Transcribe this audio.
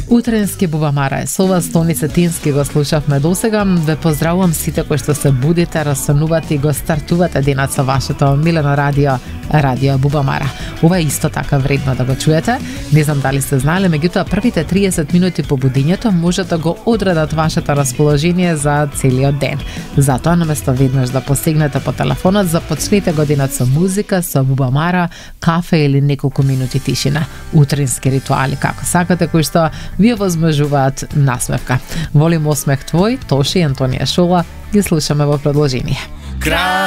Утренски Бубамара е со вас, Тони Цетински го слушавме досега. Ве поздравувам сите кои што се будите, рассонувате и го стартувате денот со вашето омилено радио Бубамара. Ова е исто така вредно да го чуете. Не знам дали сте знали, меѓутоа првите 30 минути по будењето може да го одредат вашето расположение за целиот ден. Затоа наместо веднаш да посегнете по телефонот, започнете годинот со музика, со Бубамара, кафе или неколку минути тишина. Утренски ритуали како сакате кои што ви овозможуваат насмевка. Волим осмех твој, Тоши и Антонија Шола ги слушаме во продолжение.